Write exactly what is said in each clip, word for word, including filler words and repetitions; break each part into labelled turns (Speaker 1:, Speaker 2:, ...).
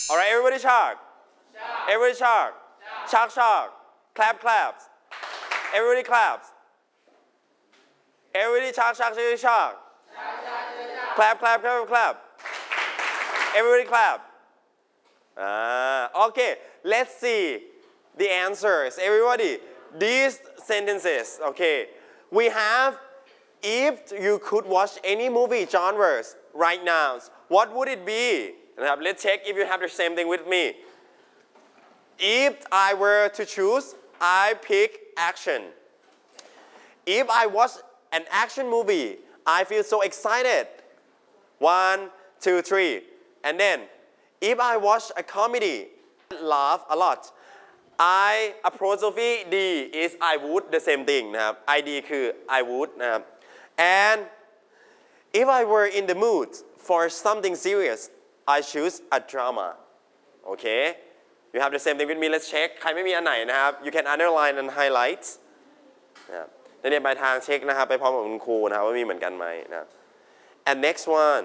Speaker 1: Alright, everybody shark. Everybody shark. Shark, shark. Clap, claps. Everybody claps. Everybody shark, shark, shark, shark. Clap, clap, clap, clap. Everybody clap. Ah, okay, let's see the answers. Everybody, these sentences, okay. We have, if you could watch any movie genres right now, what would it be? Let's check if you have the same thing with me. If I were to choose, I pick action. If I watch an action movie, I feel so excited. One, two, three. And then, if I watch a comedy, I laugh a lot. I apostrophe D is I would, the same thing นะครับ I D คือ I would นะครับ and if I were in the mood for something serious I choose a drama okay you have the same thing with me let's check ใครไม่มีอันไหนนะครับ you can underline and highlight นะครับในเรียนปลายทางเช็คนะครับไปพร้อมกับคุณครูนะครับว่ามีเหมือนกันไหมนะครับ and next one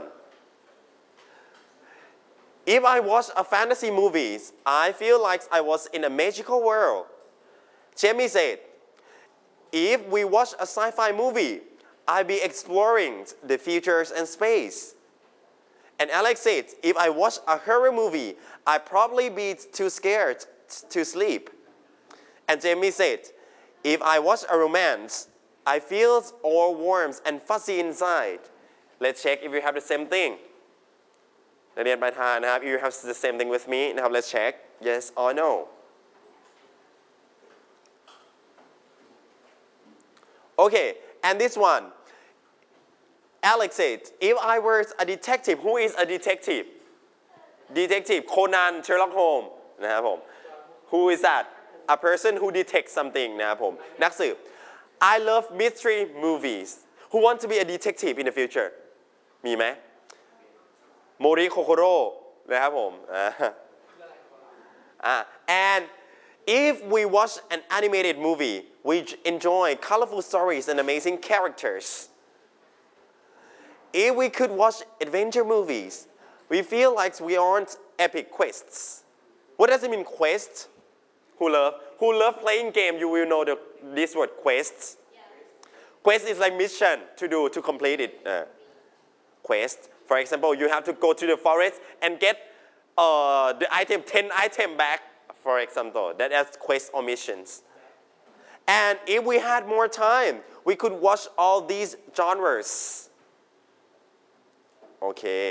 Speaker 1: if I watch a fantasy movies, I feel like I was in a magical world. Jamie said, if we watch a sci-fi movie, I'd be exploring the futures and space. And Alex said, if I watch a horror movie, I'd probably be too scared to sleep. And Jamie said, if I watch a romance, I feel all warm and fuzzy inside. Let's check if you have the same thing. นักเรียนปลายทางนะครับ you have the same thing with me นะครับ let's check yes or no okay and this one Alex said if I were a detective who is a detective detective Conan Sherlock Holmes นะครับผม who is that a person who detects something นะครับผมนักสืบ I love mystery movies who want to be a detective in the future มีไหมโมริโคโคโร่นะครับผม and if we watch an animated movie we enjoy colorful stories and amazing characters if we could watch adventure movies we feel like we aren't epic quests what does it mean quest who love who love playing game you will know the this word quests quest is like mission to do to complete it uh, quest For example, you have to go to the forest and get uh, the item, ten item back, for example. That is quest or missions. And if we had more time, we could watch all these genres. Okay.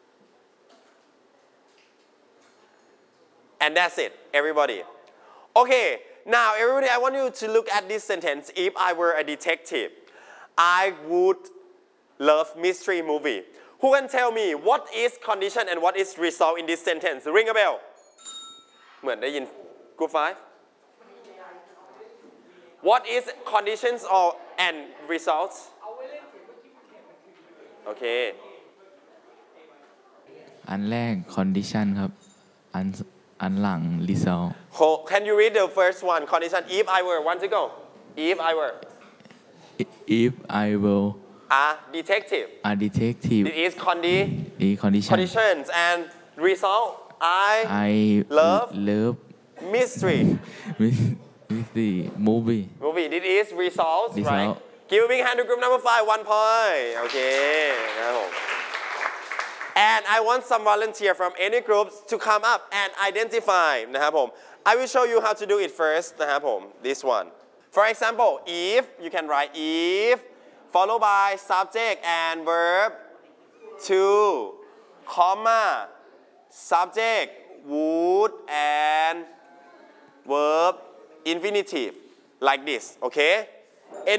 Speaker 1: And that's it, everybody. Okay, now everybody, I want you to look at this sentence. If I were a detective, I would love mystery movie. Who can tell me what is condition and what is result in this sentence? Ring a bell. เหมือนได้ยิน Group five. What is conditions or and results? Okay.
Speaker 2: อันแรก condition ครับอันอันหลัง result.
Speaker 1: Can you read the first one? Condition. If I were one to go. If I were.
Speaker 2: If I will.
Speaker 1: A detective.
Speaker 2: A detective.
Speaker 1: It is condi.
Speaker 2: Condition.
Speaker 1: Conditions and result. I.
Speaker 2: I
Speaker 1: love.
Speaker 2: Love.
Speaker 1: Mystery.
Speaker 2: Mystery movie.
Speaker 1: Movie. It is results,
Speaker 2: Result.
Speaker 1: right? Give a big hand to group number five. One point. Okay. And I want some volunteer from any groups to come up and identify. นะครับผม I will show you how to do it first. นะครับผม This one. For example, if you can write if. Followed by subject and verb to, comma, subject, would, and verb, infinitive, like this, okay?